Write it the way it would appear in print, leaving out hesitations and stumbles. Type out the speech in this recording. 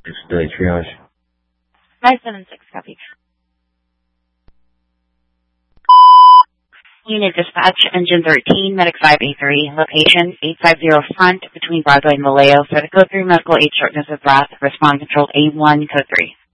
Disability triage. 576, copy. Unit dispatch, engine 13, medic 583, location 850 front between Broadway and Vallejo, for the code 3 medical aid shortness of breath, respond controlled A1, code 3.